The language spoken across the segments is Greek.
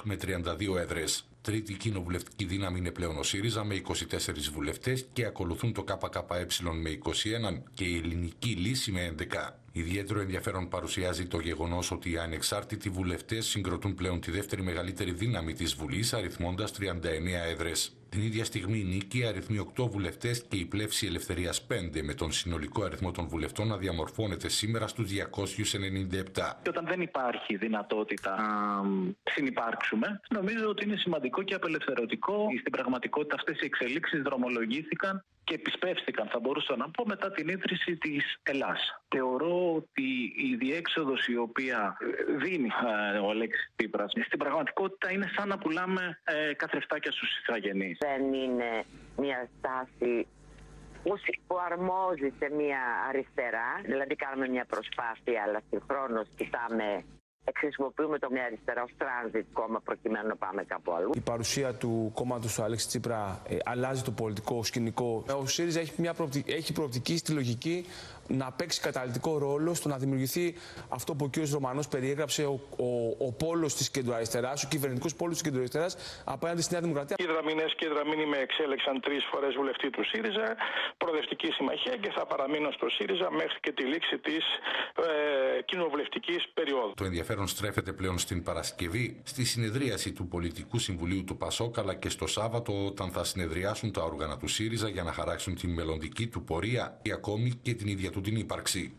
ΠΑΣΟΚ με 32 έδρες. Τρίτη κοινοβουλευτική δύναμη είναι πλέον ο ΣΥΡΙΖΑ με 24 βουλευτές και ακολουθούν το ΚΚΕ με 21 και η Ελληνική Λύση με 11. Ιδιαίτερο ενδιαφέρον παρουσιάζει το γεγονός ότι οι ανεξάρτητοι βουλευτές συγκροτούν πλέον τη δεύτερη μεγαλύτερη δύναμη της Βουλής, αριθμώντας 39 έδρες. Την ίδια στιγμή η Νίκη αριθμεί 8 βουλευτές και η Πλεύση Ελευθερίας 5, με τον συνολικό αριθμό των βουλευτών να διαμορφώνεται σήμερα στους 297. Και όταν δεν υπάρχει δυνατότητα να συνυπάρξουμε, νομίζω ότι είναι σημαντικό και απελευθερωτικό. Στην πραγματικότητα αυτές οι εξελίξεις δρομολογήθηκαν και επισπεύστηκαν, θα μπορούσα να πω, μετά την ίδρυση της Ελλάς. Θεωρώ ότι η διέξοδος η οποία δίνει ο Αλέξης Τσίπρας στην πραγματικότητα είναι σαν να πουλάμε καθρεφτάκια στους ηθαγενείς. Δεν είναι μια στάση που αρμόζει σε μια αριστερά, δηλαδή κάνουμε μια προσπάθεια, αλλά συγχρόνως χρησιμοποιούμε το μια αριστερά ως transit κόμμα προκειμένου να πάμε κάπου αλλού. Η παρουσία του κόμματος του Αλέξη Τσίπρα αλλάζει το πολιτικό σκηνικό. Ο ΣΥΡΙΖΑ έχει προοπτική στη λογική να παίξει καταλυτικό ρόλο στο να δημιουργηθεί αυτό που ο κ. Ρωμανός περιέγραψε, ο πόλος της κεντροαριστεράς, ο κυβερνητικός πόλος της κεντροαριστεράς απέναντι στη Νέα Δημοκρατία. Οι Δραμηνές και οι Δραμήνοι με εξέλεξαν 3 φορές βουλευτή του ΣΥΡΙΖΑ, προοδευτική συμμαχία, και θα παραμείνω στο ΣΥΡΙΖΑ μέχρι και τη λήξη της κοινοβουλευτικής περίοδου. Το ενδιαφέρον στρέφεται πλέον στην Παρασκευή, στη συνεδρίαση του Πολιτικού Συμβουλίου του ΠΑΣΟΚ, αλλά και στο Σάββατο, όταν θα συνεδριάσουν τα όργανα του ΣΥΡΙΖΑ για να χαράξουν τη μελλοντική του πορεία ή ακόμη και την ίδια του την ύπαρξη.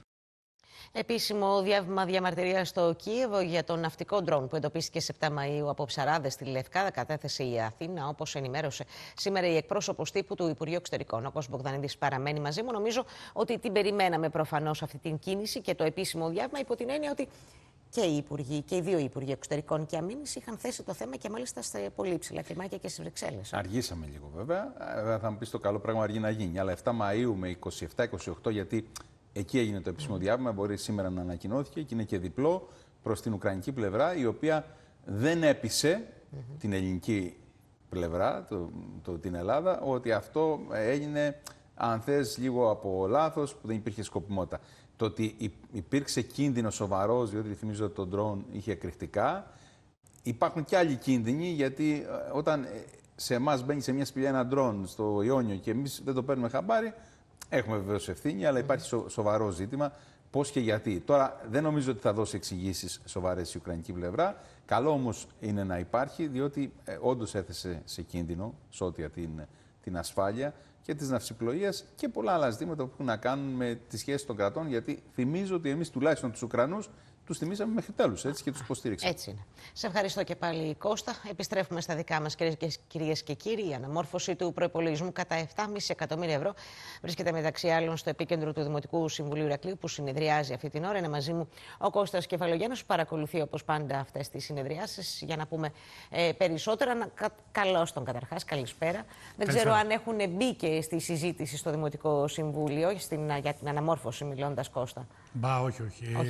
Επίσημο διάβημα διαμαρτυρίας στο Κίεβο για τον ναυτικό ντρόουν που εντοπίστηκε 7 Μαΐου από ψαράδες στη Λευκάδα κατέθεσε η Αθήνα, όπως ενημέρωσε σήμερα η εκπρόσωπος τύπου του Υπουργείου Εξωτερικών. Ο κ. Μπογδανίδης παραμένει μαζί μου. Νομίζω ότι την περιμέναμε προφανώς αυτή την κίνηση και το επίσημο διάβημα, υπό την έννοια ότι και οι δύο Υπουργοί Εξωτερικών και Αμήνης είχαν θέσει το θέμα και μάλιστα στα πολύ υψηλά κλιμάκια και στις Βρυξέλλες. Αργήσαμε λίγο βέβαια. Θα μου πεις το καλό πράγμα αργεί να γίνει. Αλλά 7 Μαΐου με 27-28, γιατί εκεί έγινε το επίσημο διάβημα, μπορεί σήμερα να ανακοινώθηκε και είναι και διπλό προς την ουκρανική πλευρά, η οποία δεν έπεισε την ελληνική πλευρά, την Ελλάδα, ότι αυτό έγινε, αν θες, λίγο από λάθος, που δεν υπήρχε σκοπιμότητα. Το ότι υπήρξε κίνδυνο σοβαρός, διότι θυμίζω ότι το ντρόουν είχε εκρηκτικά. Υπάρχουν και άλλοι κίνδυνοι, γιατί όταν σε εμάς μπαίνει σε μια σπηλιά ένα ντρόουν στο Ιόνιο και εμείς δεν το παίρνουμε χαμπάρι, έχουμε βεβαίως ευθύνη, αλλά υπάρχει σοβαρό ζήτημα. Πώς και γιατί. Τώρα δεν νομίζω ότι θα δώσει εξηγήσεις σοβαρές η ουκρανική πλευρά. Καλό όμως είναι να υπάρχει, διότι όντως έθεσε σε κίνδυνο σώτια την ασφάλεια και της ναυσιπλοείας και πολλά άλλα ζητήματα που έχουν να κάνουν με τις σχέσεις των κρατών. Γιατί θυμίζω ότι εμείς τουλάχιστον τους Ουκρανούς τους τιμήσαμε μέχρι τέλους, έτσι, και τους υποστήριξαμε. Έτσι είναι. Σε ευχαριστώ και πάλι, Κώστα. Επιστρέφουμε στα δικά μας, κυρίες και κύριοι. Η αναμόρφωση του προϋπολογισμού κατά 7,5 εκατομμύρια ευρώ βρίσκεται μεταξύ άλλων στο επίκεντρο του Δημοτικού Συμβουλίου Ηρακλείου, που συνεδριάζει αυτή την ώρα. Είναι μαζί μου ο Κώστας Κεφαλογιάννης, που παρακολουθεί όπως πάντα αυτές τις συνεδριάσεις για να πούμε περισσότερα. Καλώς τον καταρχάς, καλησπέρα. Δεν ξέρω αν έχουν μπει και στη συζήτηση στο Δημοτικό Συμβούλιο για την αναμόρφωση, μιλώντας, Κώστα. Όχι.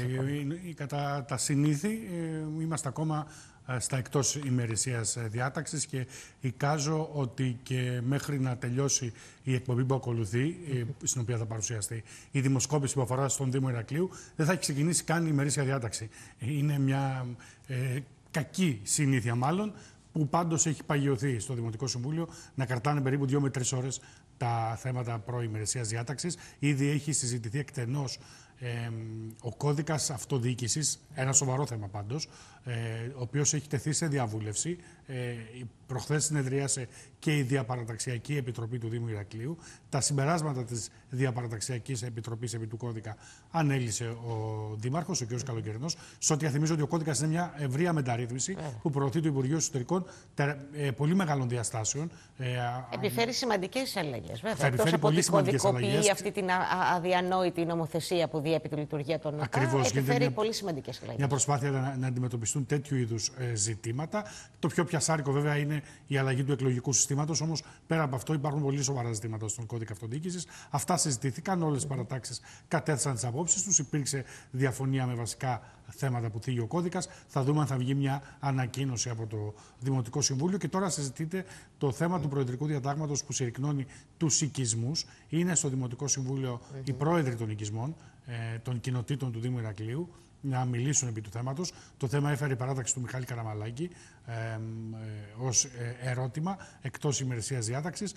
Κατά τα συνήθη είμαστε ακόμα στα εκτός ημερησίας διάταξης και εικάζω ότι και μέχρι να τελειώσει η εκπομπή που ακολουθεί, στην οποία θα παρουσιαστεί η δημοσκόπηση που αφορά στον Δήμο Ηρακλείου, δεν θα έχει ξεκινήσει καν η ημερήσια διάταξη. Είναι μια κακή συνήθεια μάλλον, που πάντως έχει παγιωθεί στο Δημοτικό Συμβούλιο να κρατάνε περίπου 2 με 3 ώρες τα θέματα προημερησίας διάταξης. Ήδη έχει συζητηθεί εκτενώς ο κώδικας αυτοδιοίκησης, ένα σοβαρό θέμα πάντως, ο οποίος έχει τεθεί σε διαβούλευση. Προχθές συνεδρίασε και η Διαπαραταξιακή Επιτροπή του Δήμου Ηρακλείου. Τα συμπεράσματα της Διαπαραταξιακής Επιτροπής επί του κώδικα ανέλησε ο Δήμαρχος, ο κ. Καλοκαιρινός. Σε ό,τι θυμίζω ότι ο κώδικας είναι μια ευρεία μεταρρύθμιση που προωθεί το Υπουργείο Εσωτερικών πολύ μεγάλων διαστάσεων. Επιφέρει σημαντικές αλλαγές, βέβαια. Εκτός από ότι κωδικοποιεί αυτή την αδιανόητη νομοθεσία που διέπει τη λειτουργία των ΟΤΑ, επιφέρει πολύ σημαντικές αλλαγές. Μια προσπάθεια να αντιμετωπιστούν τέτοιου είδους ζητήματα. Το πιο πιασάρικο, βέβαια, είναι η αλλαγή του εκλογικού συστήματος. Όμως, πέρα από αυτό, υπάρχουν πολύ σοβαρά ζητήματα στον κώδικα αυτοδιοίκησης. Αυτά συζητήθηκαν. Όλες οι παρατάξεις κατέθεσαν τις απόψεις τους. Υπήρξε διαφωνία με βασικά θέματα που θίγει ο κώδικας. Θα δούμε αν θα βγει μια ανακοίνωση από το Δημοτικό Συμβούλιο. Και τώρα συζητείται το θέμα του προεδρικού διατάγματος που συρρυκνώνει τους οικισμούς. Είναι στο Δημοτικό Συμβούλιο οι πρόεδροι των οικισμών, των κοινοτήτων του Δήμου Ηρακλείου. να μιλήσουν επί του θέματος. Το θέμα έφερε η παράταξη του Μιχάλη Καραμαλάκη ως ερώτημα εκτός ημερησίας διάταξης.